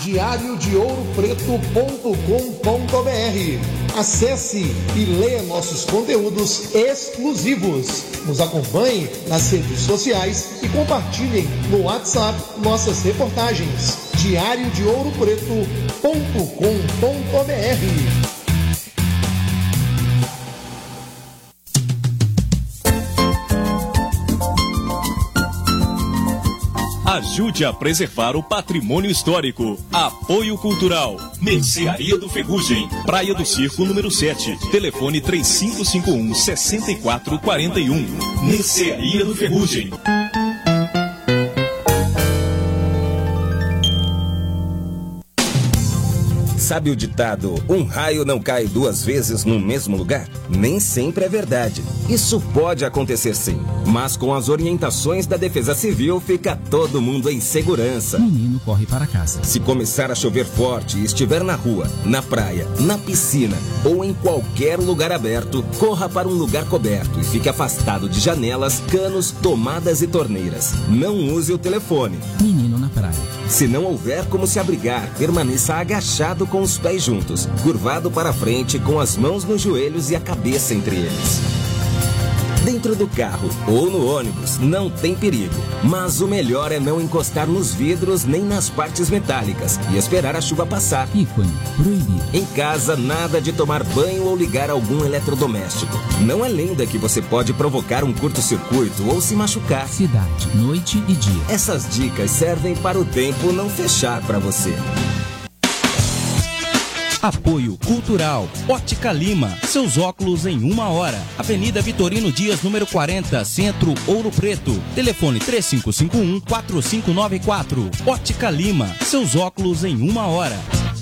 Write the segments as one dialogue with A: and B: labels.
A: diariodouropreto.com.br. Acesse e leia nossos conteúdos exclusivos. Nos acompanhe nas redes sociais e compartilhem no WhatsApp nossas reportagens. diariodouropreto.com.br.
B: Ajude a preservar o patrimônio histórico. Apoio Cultural. Mercearia do Ferrugem. Praia do Circo, número 7. Telefone 3551-6441. Mercearia do Ferrugem.
C: Sabe o ditado, um raio não cai duas vezes no mesmo lugar? Nem sempre é verdade. Isso pode acontecer sim, mas com as orientações da Defesa Civil fica todo mundo em segurança.
D: Menino corre para casa.
C: Se começar a chover forte e estiver na rua, na praia, na piscina ou em qualquer lugar aberto, corra para um lugar coberto e fique afastado de janelas, canos, tomadas e torneiras. Não use o telefone.
D: Menino na praia.
C: Se não houver como se abrigar, permaneça agachado com os pés juntos, curvado para frente com as mãos nos joelhos e a cabeça entre eles. Dentro do carro ou no ônibus não tem perigo, mas o melhor é não encostar nos vidros nem nas partes metálicas e esperar a chuva passar.
D: Ícone proibido.
C: Em casa, nada de tomar banho ou ligar algum eletrodoméstico. Não é lenda que você pode provocar um curto-circuito ou se machucar.
D: Cidade, noite e dia.
C: Essas dicas servem para o tempo não fechar para você.
E: Apoio Cultural. Ótica Lima. Seus óculos em 1 hora. Avenida Vitorino Dias, número 40, Centro, Ouro Preto. Telefone 3551-4594. Ótica Lima. Seus óculos em 1 hora.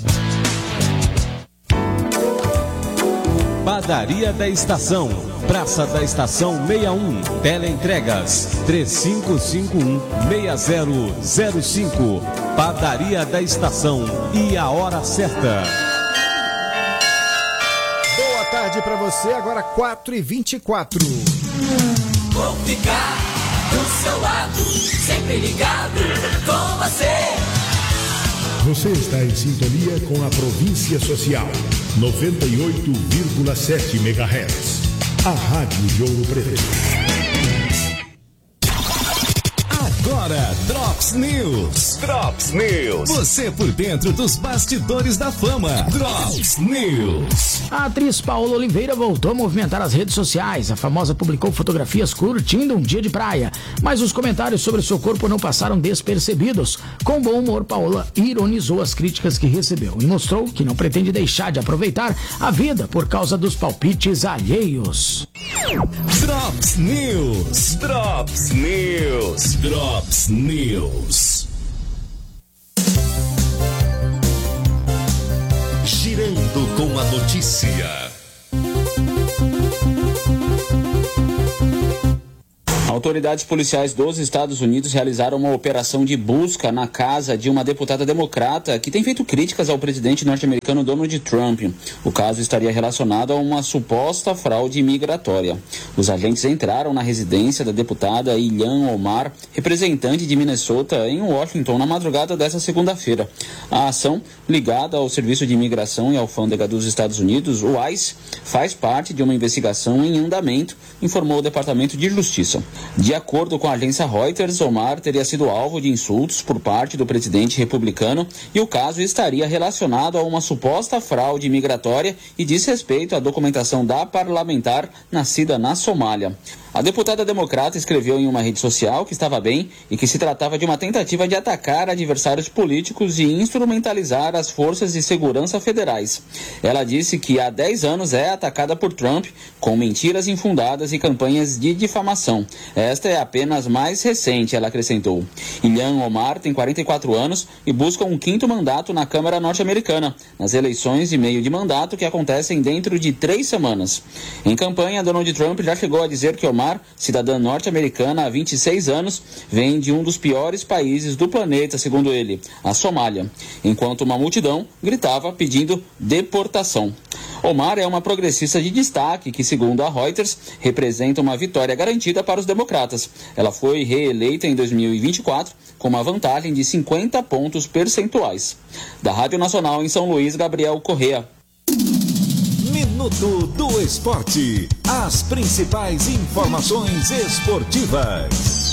F: Padaria da Estação. Praça da Estação 61. Teleentregas 3551-6005. Padaria da Estação. E a hora certa.
G: Boa tarde para você, agora 4h24.
H: Vou ficar do seu lado, sempre ligado com você.
I: Você está em sintonia com a Província Social, 98,7 MHz. A Rádio de Ouro Preto.
J: Agora, Drops News. Drops News. Você por dentro dos bastidores da fama. Drops News.
K: A atriz Paola Oliveira voltou a movimentar as redes sociais. A famosa publicou fotografias curtindo um dia de praia, mas os comentários sobre seu corpo não passaram despercebidos. Com bom humor, Paola ironizou as críticas que recebeu e mostrou que não pretende deixar de aproveitar a vida por causa dos palpites alheios.
J: Drops News. Drops News. Drops News. Girando com a notícia.
L: Autoridades policiais dos Estados Unidos realizaram uma operação de busca na casa de uma deputada democrata que tem feito críticas ao presidente norte-americano Donald Trump. O caso estaria relacionado a uma suposta fraude migratória. Os agentes entraram na residência da deputada Ilhan Omar, representante de Minnesota, em Washington, na madrugada desta segunda-feira. A ação, ligada ao Serviço de Imigração e Alfândega dos Estados Unidos, o ICE, faz parte de uma investigação em andamento, informou o Departamento de Justiça. De acordo com a agência Reuters, Omar teria sido alvo de insultos por parte do presidente republicano e o caso estaria relacionado a uma suposta fraude migratória e diz respeito à documentação da parlamentar nascida na Somália. A deputada democrata escreveu em uma rede social que estava bem e que se tratava de uma tentativa de atacar adversários políticos e instrumentalizar as forças de segurança federais. Ela disse que há 10 anos é atacada por Trump com mentiras infundadas e campanhas de difamação. Esta é apenas mais recente, ela acrescentou. Ilhan Omar tem 44 anos e busca um 5º mandato na Câmara norte-americana, nas eleições de meio de mandato que acontecem dentro de 3 semanas. Em campanha, Donald Trump já chegou a dizer que Omar, cidadã norte-americana há 26 anos, vem de um dos piores países do planeta, segundo ele, a Somália, enquanto uma multidão gritava pedindo deportação. Omar é uma progressista de destaque que, segundo a Reuters, representa uma vitória garantida para os democratas. Ela foi reeleita em 2024 com uma vantagem de 50 pontos percentuais. Da Rádio Nacional em São Luís, Gabriel Correa.
J: Minuto do Esporte. As principais informações esportivas.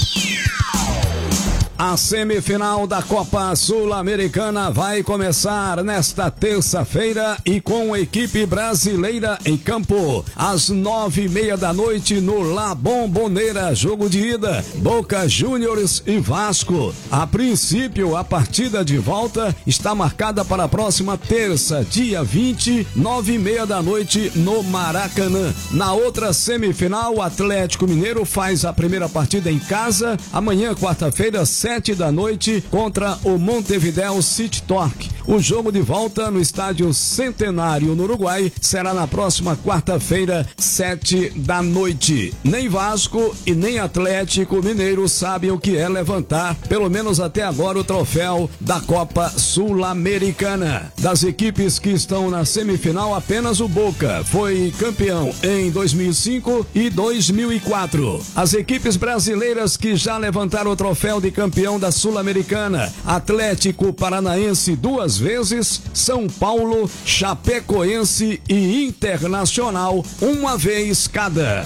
F: A semifinal da Copa Sul-Americana vai começar nesta terça-feira e com a equipe brasileira em campo. Às 9:30 da noite no La Bombonera, jogo de ida, Boca Juniors e Vasco. A princípio, a partida de volta está marcada para a próxima terça, dia 20, 9:30 da noite no Maracanã. Na outra semifinal, o Atlético Mineiro faz a primeira partida em casa, amanhã, quarta-feira, 7 da noite, contra o Montevideo City Torque. O jogo de volta no Estádio Centenário, no Uruguai, será na próxima quarta-feira, 7 da noite. Nem Vasco e nem Atlético Mineiro sabem o que é levantar, pelo menos até agora, o troféu da Copa Sul-Americana. Das equipes que estão na semifinal, apenas o Boca foi campeão em 2005 e 2004. As equipes brasileiras que já levantaram o troféu de campeão da Sul-Americana: Atlético Paranaense 2 vezes, São Paulo, Chapecoense e Internacional 1 vez cada.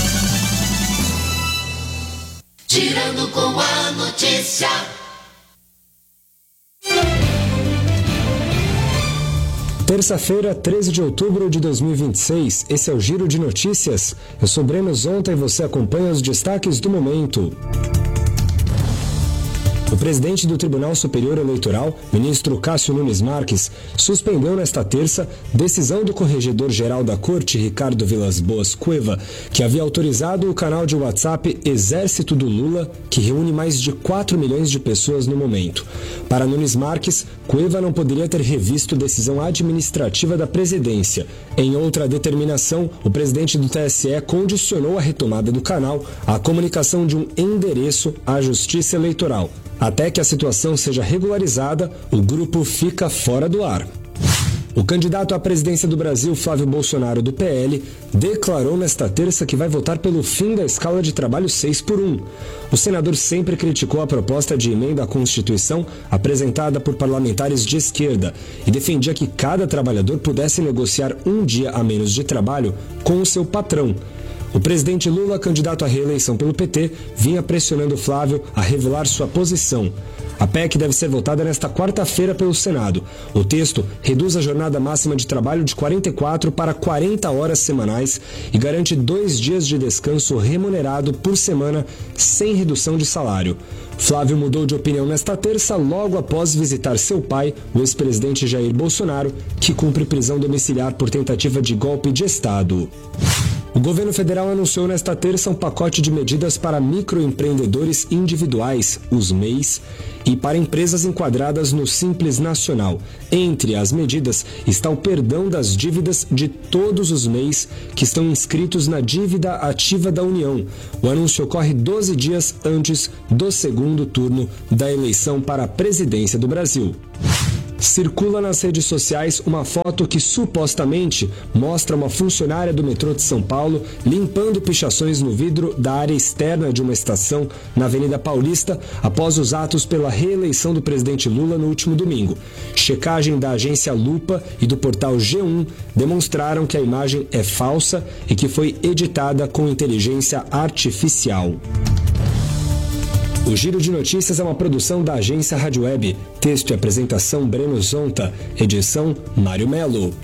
H: Girando com a notícia.
M: Terça-feira, 13 de outubro de 2026, esse é o Giro de Notícias. Eu sou Breno Zonta e você acompanha os destaques do momento. O presidente do Tribunal Superior Eleitoral, ministro Cássio Nunes Marques, suspendeu nesta terça decisão do Corregedor-Geral da Corte, Ricardo Vilas Boas Cueva, que havia autorizado o canal de WhatsApp Exército do Lula, que reúne mais de 4 milhões de pessoas no momento. Para Nunes Marques, Cueva não poderia ter revisto decisão administrativa da presidência. Em outra determinação, o presidente do TSE condicionou a retomada do canal à comunicação de um endereço à Justiça Eleitoral. Até que a situação seja regularizada, o grupo fica fora do ar. O candidato à presidência do Brasil, Flávio Bolsonaro, do PL, declarou nesta terça que vai votar pelo fim da escala de trabalho 6x1. O senador sempre criticou a proposta de emenda à Constituição apresentada por parlamentares de esquerda e defendia que cada trabalhador pudesse negociar um dia a menos de trabalho com o seu patrão. O presidente Lula, candidato à reeleição pelo PT, vinha pressionando Flávio a revelar sua posição. A PEC deve ser votada nesta quarta-feira pelo Senado. O texto reduz a jornada máxima de trabalho de 44 para 40 horas semanais e garante 2 dias de descanso remunerado por semana, sem redução de salário. Flávio mudou de opinião nesta terça, logo após visitar seu pai, o ex-presidente Jair Bolsonaro, que cumpre prisão domiciliar por tentativa de golpe de Estado. O governo federal anunciou nesta terça um pacote de medidas para microempreendedores individuais, os MEIs, e para empresas enquadradas no Simples Nacional. Entre as medidas está o perdão das dívidas de todos os MEIs que estão inscritos na dívida ativa da União. O anúncio ocorre 12 dias antes do segundo turno da eleição para a presidência do Brasil. Circula nas redes sociais uma foto que supostamente mostra uma funcionária do metrô de São Paulo limpando pichações no vidro da área externa de uma estação na Avenida Paulista após os atos pela reeleição do presidente Lula no último domingo. Checagem da agência Lupa e do portal G1 demonstraram que a imagem é falsa e que foi editada com inteligência artificial. O Giro de Notícias é uma produção da agência Rádio Web. Texto e apresentação Breno Zonta. Edição Mário Melo.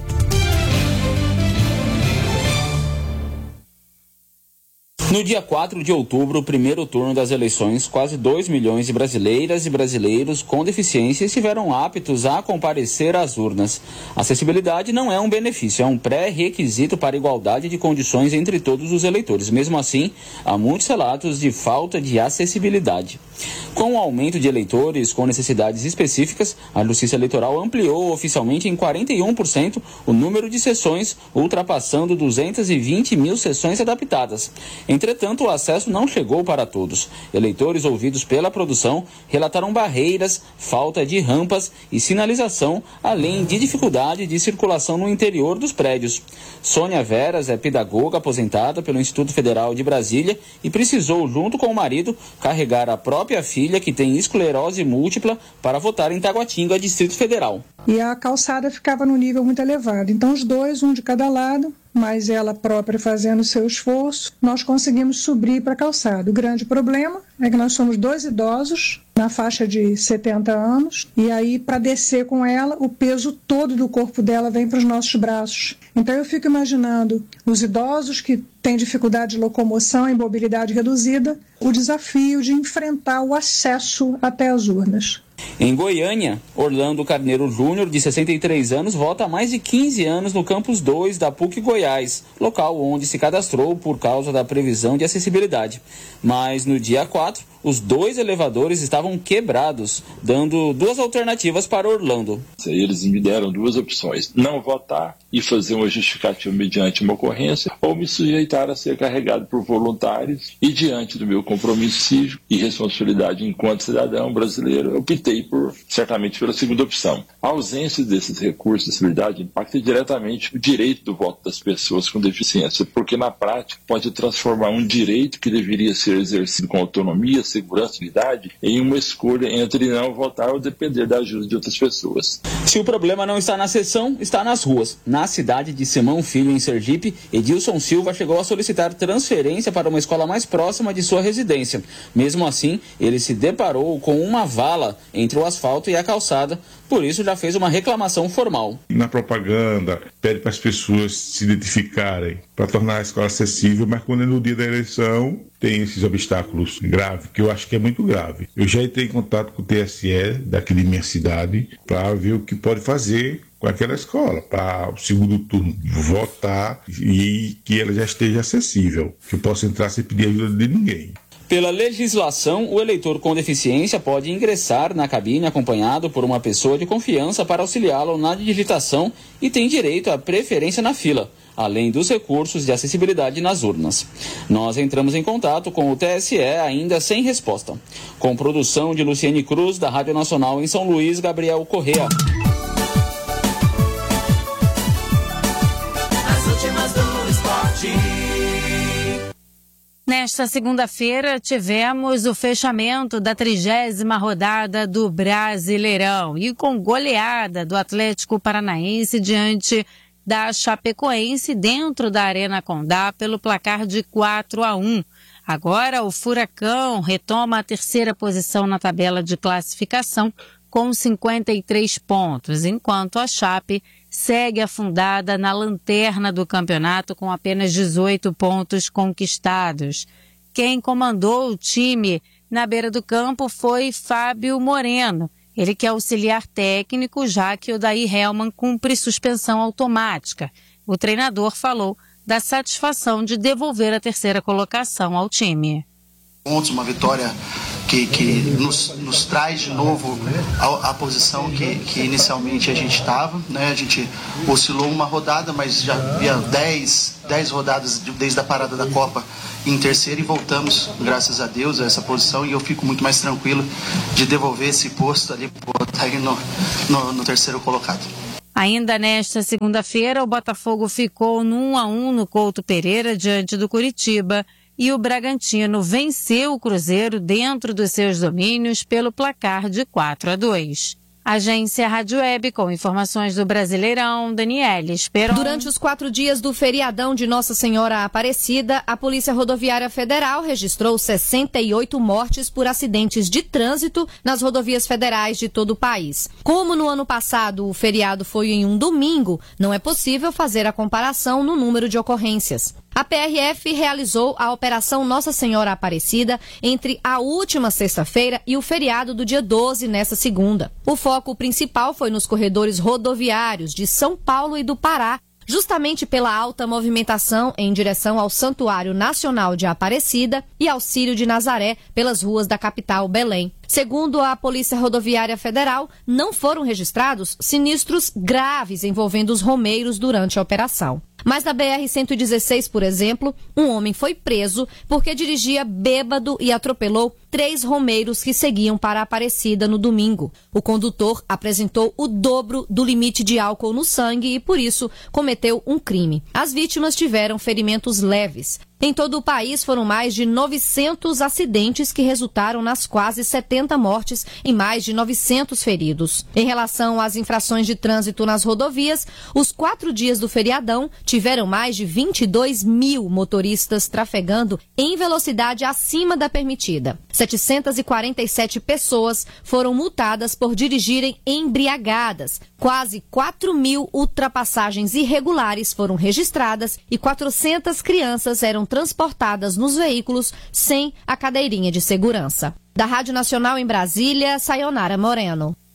L: No dia 4 de outubro, o primeiro turno das eleições, quase 2 milhões de brasileiras e brasileiros com deficiência estiveram aptos a comparecer às urnas. Acessibilidade não é um benefício, é um pré-requisito para a igualdade de condições entre todos os eleitores. Mesmo assim, há muitos relatos de falta de acessibilidade. Com o aumento de eleitores com necessidades específicas, a Justiça Eleitoral ampliou oficialmente em 41% o número de sessões, ultrapassando 220 mil sessões adaptadas. Em Entretanto, o acesso não chegou para todos. Eleitores ouvidos pela produção relataram barreiras, falta de rampas e sinalização, além de dificuldade de circulação no interior dos prédios. Sônia Veras é pedagoga aposentada pelo Instituto Federal de Brasília e precisou, junto com o marido, carregar a própria filha, que tem esclerose múltipla, para votar em Taguatinga, Distrito Federal.
N: E a calçada ficava no nível muito elevado. Então os dois, um de cada lado, mas ela própria fazendo o seu esforço, nós conseguimos subir para a calçada. O grande problema é que nós somos 2 idosos na faixa de 70 anos, e aí para descer com ela, o peso todo do corpo dela vem para os nossos braços. Então eu fico imaginando os idosos que têm dificuldade de locomoção e mobilidade reduzida, o desafio de enfrentar o acesso até as urnas.
L: Em Goiânia, Orlando Carneiro Júnior, de 63 anos, vota há mais de 15 anos no Campus 2 da PUC Goiás, local onde se cadastrou por causa da previsão de acessibilidade. Mas no dia 4, os 2 elevadores estavam quebrados, dando 2 alternativas para Orlando.
O: Eles me deram 2 opções: não votar e fazer uma justificativa mediante uma ocorrência, ou me sujeitar a ser carregado por voluntários, e diante do meu compromisso cívico e responsabilidade enquanto cidadão brasileiro, eu optei certamente pela segunda opção. A ausência desses recursos de acessibilidade impacta diretamente o direito do voto das pessoas com deficiência, porque na prática pode transformar um direito que deveria ser exercido com autonomia, segurança e dignidade em uma escolha entre não votar ou depender da ajuda de outras pessoas.
L: Se o problema não está na sessão, está nas ruas. Na cidade de Simão Filho, em Sergipe, Edilson Silva chegou a solicitar transferência para uma escola mais próxima de sua residência. Mesmo assim, ele se deparou com uma vala entre o asfalto e a calçada, por isso já fez uma reclamação formal.
P: Na propaganda, pede para as pessoas se identificarem para tornar a escola acessível, mas quando é no dia da eleição, tem esses obstáculos graves, que eu acho que é muito grave. Eu já entrei em contato com o TSE daqui de minha cidade para ver o que pode fazer com aquela escola, para o segundo turno votar e que ela já esteja acessível, que eu possa entrar sem pedir ajuda de ninguém.
L: Pela legislação, o eleitor com deficiência pode ingressar na cabine acompanhado por uma pessoa de confiança para auxiliá-lo na digitação e tem direito à preferência na fila, além dos recursos de acessibilidade nas urnas. Nós entramos em contato com o TSE ainda sem resposta. Com produção de Luciene Cruz, da Rádio Nacional em São Luís, Gabriel Correa.
H: As últimas do esporte.
Q: Nesta segunda-feira, tivemos o fechamento da 30ª rodada do Brasileirão e com goleada do Atlético Paranaense diante da Chapecoense dentro da Arena Condá pelo placar de 4-1. Agora o Furacão retoma a 3ª posição na tabela de classificação com 53 pontos, enquanto a Chape segue afundada na lanterna do campeonato com apenas 18 pontos conquistados. Quem comandou o time na beira do campo foi Fábio Moreno, ele que é auxiliar técnico, já que o Daí Helman cumpre suspensão automática. O treinador falou da satisfação de devolver a 3ª colocação ao time.
R: Uma vitória que nos traz de novo a posição que inicialmente a gente estava, né? A gente oscilou uma rodada, mas já havia 10 rodadas desde a parada da Copa em 3º e voltamos, graças a Deus, a essa posição, e eu fico muito mais tranquilo de devolver esse posto ali, botar aí no 3º colocado.
Q: Ainda nesta segunda-feira, o Botafogo ficou no 1-1 no Couto Pereira diante do Coritiba, e o Bragantino venceu o Cruzeiro dentro dos seus domínios pelo placar de 4-2. Agência Rádio Web, com informações do Brasileirão, Daniele Esperon.
S: Durante os 4 dias do feriadão de Nossa Senhora Aparecida, a Polícia Rodoviária Federal registrou 68 mortes por acidentes de trânsito nas rodovias federais de todo o país. Como no ano passado o feriado foi em um domingo, não é possível fazer a comparação no número de ocorrências. A PRF realizou a Operação Nossa Senhora Aparecida entre a última sexta-feira e o feriado do dia 12, nesta segunda. O foco principal foi nos corredores rodoviários de São Paulo e do Pará, justamente pela alta movimentação em direção ao Santuário Nacional de Aparecida e ao Círio de Nazaré pelas ruas da capital Belém. Segundo a Polícia Rodoviária Federal, não foram registrados sinistros graves envolvendo os romeiros durante a operação. Mas na BR-116, por exemplo, um homem foi preso porque dirigia bêbado e atropelou 3 romeiros que seguiam para a Aparecida no domingo. O condutor apresentou o dobro do limite de álcool no sangue e, por isso, cometeu um crime. As vítimas tiveram ferimentos leves. Em todo o país, foram mais de 900 acidentes que resultaram nas quase 70 mortes e mais de 900 feridos. Em relação às infrações de trânsito nas rodovias, os 4 dias do feriadão tiveram mais de 22 mil motoristas trafegando em velocidade acima da permitida. 747 pessoas foram multadas por dirigirem embriagadas. Quase 4 mil ultrapassagens irregulares foram registradas e 400 crianças eram transportadas nos veículos sem a cadeirinha de segurança. Da Rádio Nacional em Brasília, Sayonara Moreno.